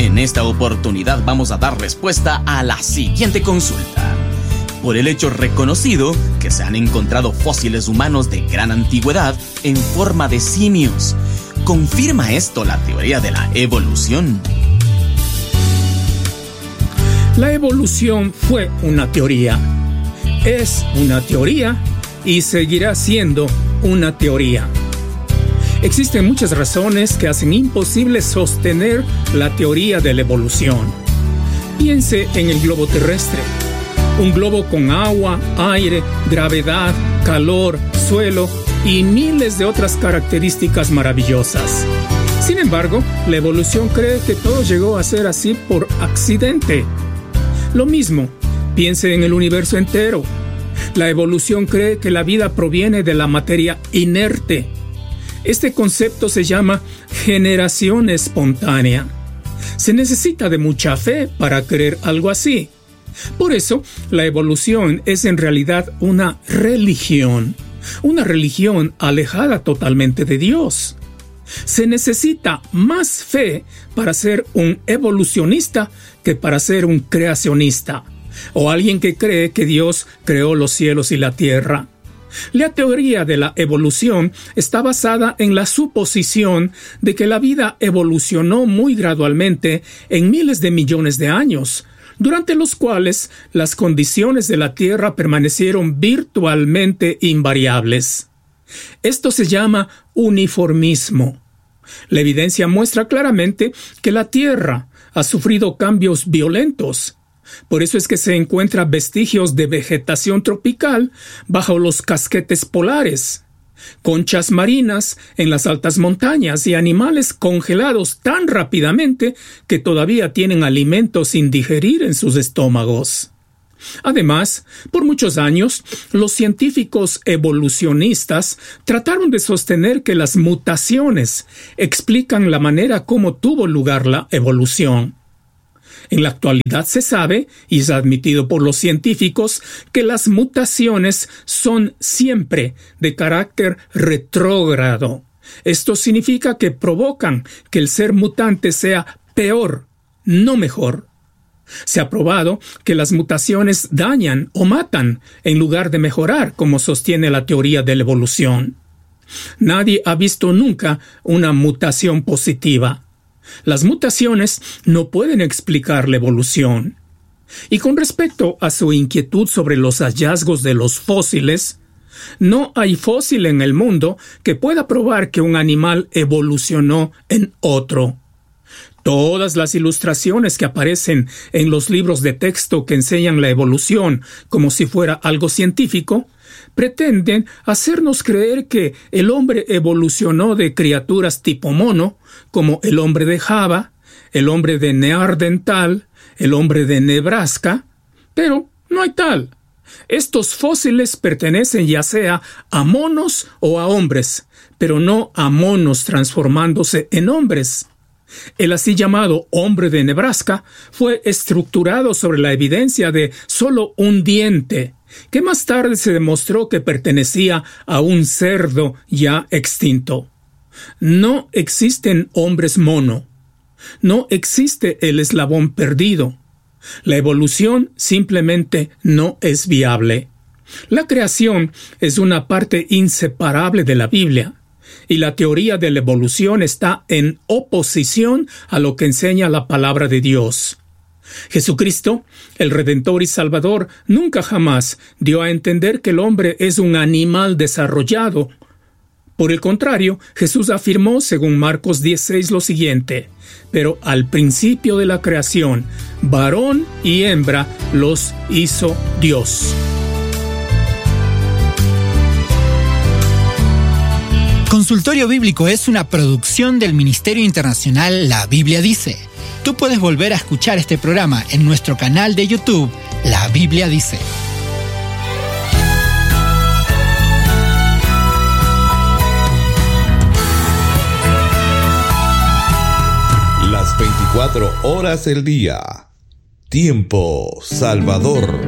En esta oportunidad vamos a dar respuesta a la siguiente consulta. Por el hecho reconocido que se han encontrado fósiles humanos de gran antigüedad en forma de simios, ¿confirma esto la teoría de la evolución? La evolución fue una teoría, es una teoría y seguirá siendo una teoría. Existen muchas razones que hacen imposible sostener la teoría de la evolución. Piense en el globo terrestre. Un globo con agua, aire, gravedad, calor, suelo y miles de otras características maravillosas. Sin embargo, la evolución cree que todo llegó a ser así por accidente. Lo mismo, piense en el universo entero. La evolución cree que la vida proviene de la materia inerte. Este concepto se llama generación espontánea. Se necesita de mucha fe para creer algo así. Por eso, la evolución es en realidad una religión alejada totalmente de Dios. Se necesita más fe para ser un evolucionista que para ser un creacionista, o alguien que cree que Dios creó los cielos y la tierra. La teoría de la evolución está basada en la suposición de que la vida evolucionó muy gradualmente en miles de millones de años, durante los cuales las condiciones de la Tierra permanecieron virtualmente invariables. Esto se llama uniformismo. La evidencia muestra claramente que la Tierra ha sufrido cambios violentos. Por eso es que se encuentran vestigios de vegetación tropical bajo los casquetes polares, conchas marinas en las altas montañas y animales congelados tan rápidamente que todavía tienen alimentos sin digerir en sus estómagos. Además, por muchos años, los científicos evolucionistas trataron de sostener que las mutaciones explican la manera como tuvo lugar la evolución. En la actualidad se sabe, y es admitido por los científicos, que las mutaciones son siempre de carácter retrógrado. Esto significa que provocan que el ser mutante sea peor, no mejor. Se ha probado que las mutaciones dañan o matan en lugar de mejorar, como sostiene la teoría de la evolución. Nadie ha visto nunca una mutación positiva. Las mutaciones no pueden explicar la evolución. Y con respecto a su inquietud sobre los hallazgos de los fósiles, no hay fósil en el mundo que pueda probar que un animal evolucionó en otro. Todas las ilustraciones que aparecen en los libros de texto que enseñan la evolución como si fuera algo científico, pretenden hacernos creer que el hombre evolucionó de criaturas tipo mono, como el hombre de Java, el hombre de Neandertal, el hombre de Nebraska, pero no hay tal. Estos fósiles pertenecen ya sea a monos o a hombres, pero no a monos transformándose en hombres. El así llamado hombre de Nebraska fue estructurado sobre la evidencia de solo un diente, que más tarde se demostró que pertenecía a un cerdo ya extinto. No existen hombres mono. No existe el eslabón perdido. La evolución simplemente no es viable. La creación es una parte inseparable de la Biblia, y la teoría de la evolución está en oposición a lo que enseña la palabra de Dios. Jesucristo, el Redentor y Salvador, nunca jamás dio a entender que el hombre es un animal desarrollado. Por el contrario, Jesús afirmó, según Marcos 10:6, lo siguiente: pero al principio de la creación, varón y hembra los hizo Dios. Consultorio Bíblico es una producción del Ministerio Internacional La Biblia Dice. Tú puedes volver a escuchar este programa en nuestro canal de YouTube, La Biblia Dice. Las 24 horas del día. Tiempo Salvador.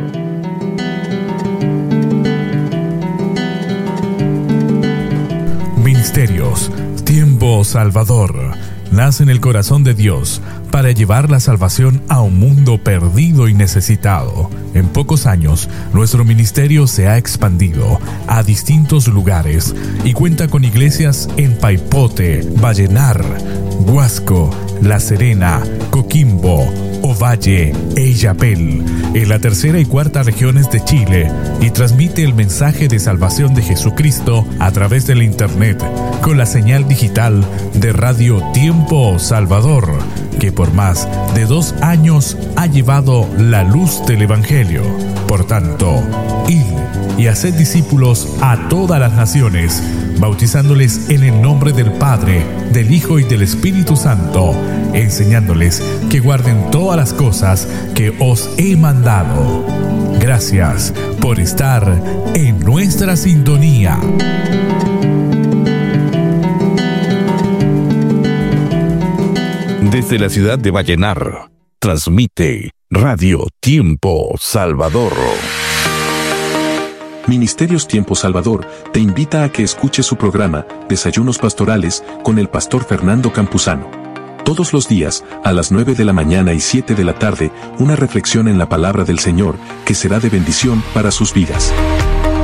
Ministerios Tiempo Salvador nace en el corazón de Dios para llevar la salvación a un mundo perdido y necesitado. En pocos años, nuestro ministerio se ha expandido a distintos lugares y cuenta con iglesias en Paipote, Vallenar, Huasco, La Serena, Coquimbo, Ovalle e Illapel, en la tercera y cuarta regiones de Chile, y transmite el mensaje de salvación de Jesucristo a través del internet con la señal digital de Radio Tiempo Salvador, que por más de 2 años ha llevado la luz del Evangelio. Por tanto, id y haced discípulos a todas las naciones, bautizándoles en el nombre del Padre, del Hijo y del Espíritu Santo, enseñándoles que guarden todas las cosas que os he mandado. Gracias por estar en nuestra sintonía. Desde la ciudad de Vallenar, transmite Radio Tiempo Salvador. Ministerios Tiempo Salvador te invita a que escuches su programa Desayunos Pastorales con el pastor Fernando Campuzano. Todos los días, a las 9 de la mañana y 7 de la tarde, una reflexión en la palabra del Señor que será de bendición para sus vidas.